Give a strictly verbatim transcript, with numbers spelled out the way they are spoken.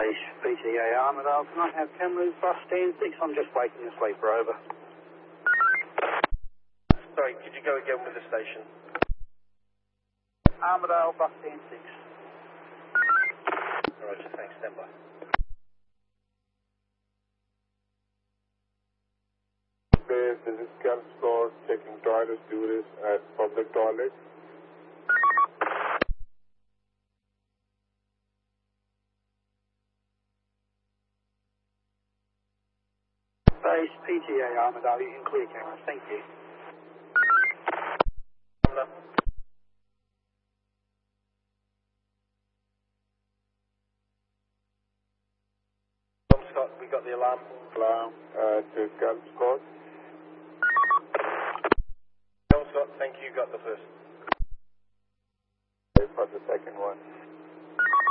Base P T A Armidale, can I have cameras bus stand six? I'm just waking a sleeper, over. Sorry, could you go again with the station? Armidale, bus stand six. Roger, thanks, stand by. Base, this is Camp Scott checking toilet stewardess at public toilet. Base P T A Armidale, you can clear cameras, thank you. No. Tom Scott, we got the alarm. Alarm at uh, Camp Scott. Tom Scott, thank you, got the first. For the second one.